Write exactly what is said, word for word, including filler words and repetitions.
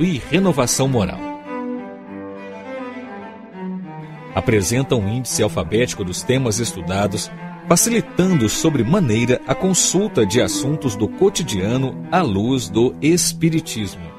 e renovação moral. Apresenta um índice alfabético dos temas estudados, facilitando sobremaneira a consulta de assuntos do cotidiano à luz do Espiritismo.